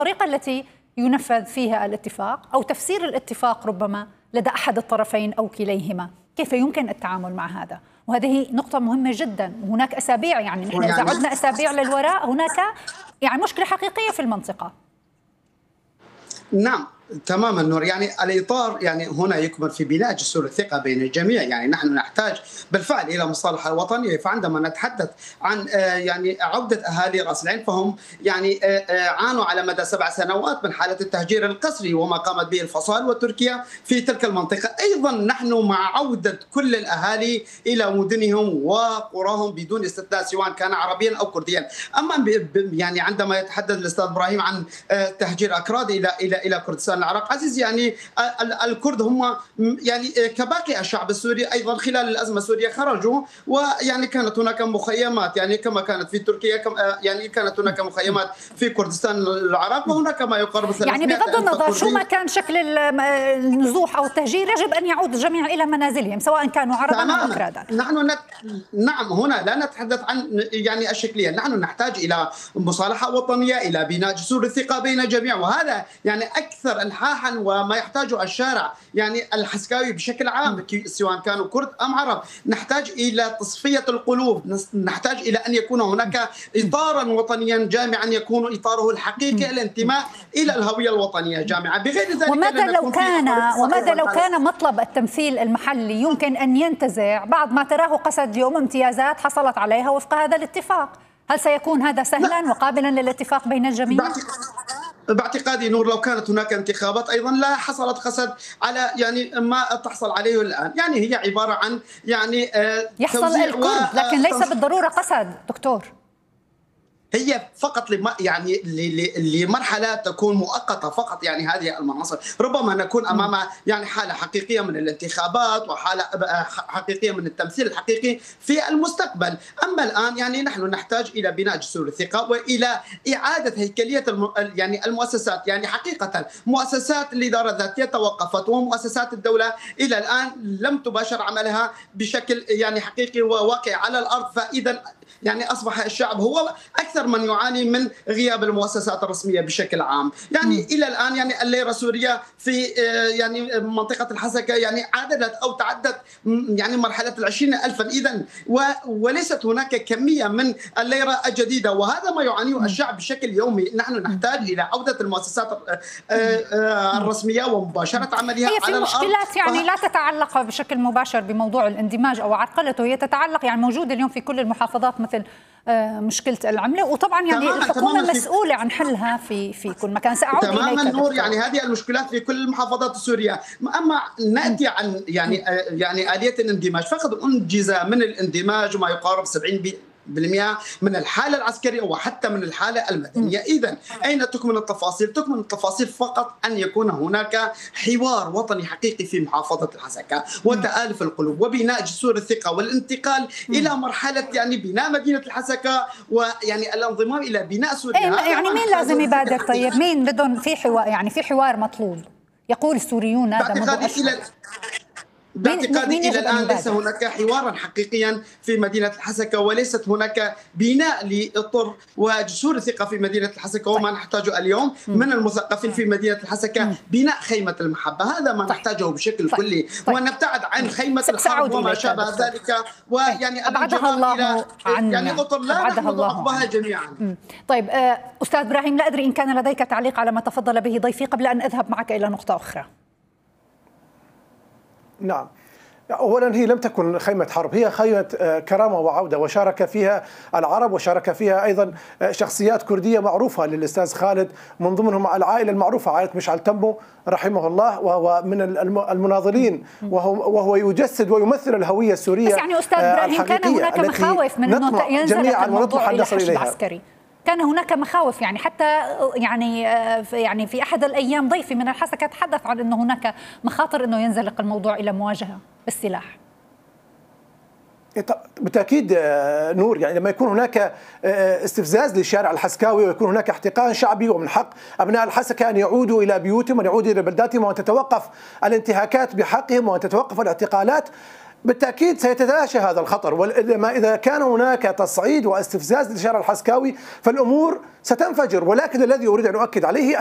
الطريقة التي ينفذ فيها الاتفاق أو تفسير الاتفاق ربما لدى أحد الطرفين أو كليهما، كيف يمكن التعامل مع هذا؟ وهذه نقطة مهمة جدا. هناك أسابيع، يعني نحن إذا عدنا أسابيع للوراء هناك يعني مشكلة حقيقية في المنطقة. نعم تماما نور، يعني الاطار يعني هنا يكمن في بناء جسور الثقه بين الجميع. يعني نحن نحتاج بالفعل الى مصالحه وطنيه. فعندما نتحدث عن يعني عوده اهالي راس العين، فهم يعني عانوا على مدى 7 سنوات من حاله التهجير القسري وما قامت به الفصائل وتركيا في تلك المنطقه. ايضا نحن مع عوده كل الاهالي الى مدنهم وقراهم بدون استثناء، سواء كان عربيا او كرديا. اما يعني عندما يتحدث الاستاذ ابراهيم عن تهجير اكراد الى كردستان العراق، عزيز، يعني الكرد هم يعني كباقي الشعب السوري ايضا خلال الازمه السوريه خرجوا، ويعني كانت هناك مخيمات يعني كما كانت في تركيا، يعني كانت هناك مخيمات في كردستان العراق، وهناك ما يقارب 300 يعني بغض النظر شو ما كان شكل النزوح او التهجير، يجب ان يعود الجميع الى منازلهم سواء كانوا عربا او اكرادا. نعم هنا لا نتحدث عن يعني الشكليه، نحن نحتاج الى مصالحه وطنيه، الى بناء جسور الثقه بين الجميع، وهذا يعني اكثر الحاحا وما يحتاجه الشارع يعني الحسكاوي بشكل عام، سواء كانوا كرد ام عرب. نحتاج الى تصفيه القلوب، نحتاج الى ان يكون هناك اطارا وطنيا جامعا يكون اطاره الحقيقي الانتماء الى الهويه الوطنيه جامعه. بغير ذلك وماذا لو كان مطلب التمثيل المحلي يمكن ان ينتزع بعض ما تراه قسد اليوم امتيازات حصلت عليها وفق هذا الاتفاق؟ هل سيكون هذا سهلا وقابلا للاتفاق بين الجميع؟ باعتقادي نور لو كانت هناك انتخابات ايضا لا حصلت قسد على يعني ما تحصل عليه الان. يعني هي عباره عن يعني يحصل الكرد، لكن ليس بالضروره قسد دكتور. هي فقط يعني لمرحله تكون مؤقته فقط. يعني هذه المناصب ربما نكون امام يعني حاله حقيقيه من الانتخابات وحاله حقيقيه من التمثيل الحقيقي في المستقبل. اما الان يعني نحن نحتاج الى بناء جسور الثقه والى اعاده هيكليه يعني المؤسسات. يعني حقيقه مؤسسات الاداره الذاتيه توقفت، ومؤسسات الدوله الى الان لم تباشر عملها بشكل يعني حقيقي وواقع على الارض. فاذا يعني اصبح الشعب هو اكثر من يعاني من غياب المؤسسات الرسميه بشكل عام. يعني الى الان يعني الليره السوريه في يعني منطقه الحسكه يعني عادت او تعدت يعني مرحله 20,000 اذا، وليست هناك كميه من الليره الجديده، وهذا ما يعانيه الشعب بشكل يومي. نحن نحتاج الى عوده المؤسسات الرسميه ومباشره عملها هي على الارض. هي في مشكلات يعني لا تتعلق بشكل مباشر بموضوع الاندماج او عرقلته، هي تتعلق يعني موجوده اليوم في كل المحافظات مثل مشكلة العملة، وطبعا يعني الحكومة مسؤولة عن حلها في كل مكان. سأعود إليك تماما نور، يعني هذه المشكلات في كل المحافظات السورية. أما نأتي عن يعني آلية الاندماج، فقد أنجز من الاندماج ما يقارب 70% من الحالة العسكرية وحتى من الحالة المدنية. إذن أين تكمن التفاصيل؟ تكمن التفاصيل فقط أن يكون هناك حوار وطني حقيقي في محافظة الحسكة وتآلف القلوب وبناء جسور الثقة والانتقال إلى مرحلة يعني بناء مدينة الحسكة ويعني الانضمام إلى بناء سوريا. يعني مين لازم يبادر؟ طيب مين بدهم في حوار؟ يعني في حوار مطلوب يقول السوريون هذا منذ أشهر. باعتقادي إلى الآن ليس هناك حوارا حقيقيا في مدينة الحسكة، وليست هناك بناء لإطر وجسور الثقة في مدينة الحسكة. وما نحتاجه اليوم من المثقفين في مدينة الحسكة بناء خيمة المحبة، هذا ما نحتاجه بشكل كلي، ونبتعد عن خيمة الحرب وما شابه ذلك، ويعني أبعدها الله عنا، يعني إطر لا نحن عقبها جميعا. طيب أستاذ إبراهيم، لا أدري إن كان لديك تعليق على ما تفضل به ضيفي قبل أن أذهب معك إلى نقطة أخرى. نعم، أولا هي لم تكن خيمة حرب، هي خيمة كرامة وعودة، وشارك فيها العرب وشارك فيها أيضا شخصيات كردية معروفة للأستاذ خالد، من ضمنهم العائلة المعروفة عائلة مشعل تنبو رحمه الله، وهو من المناضلين، وهو يجسد ويمثل الهوية السورية. بس يعني أستاذ إبراهيم كان هناك مخاوف من أنه ينزل الموضوع إلى حشد عسكري، كان هناك مخاوف يعني حتى يعني في أحد الأيام ضيفي من الحسكة تحدث عن أنه هناك مخاطر أنه ينزلق الموضوع إلى مواجهة بالسلاح. بالتأكيد نور، يعني لما يكون هناك استفزاز للشارع الحسكاوي ويكون هناك احتقان شعبي، ومن حق أبناء الحسكة أن يعودوا إلى بيوتهم وأن يعودوا إلى بلداتهم وأن تتوقف الانتهاكات بحقهم وأن تتوقف الاعتقالات. بالتأكيد سيتلاشى هذا الخطر، وإنما إذا كان هناك تصعيد واستفزاز لشارع الحسكاوي فالأمور ستنفجر. ولكن الذي أريد أن أؤكد عليه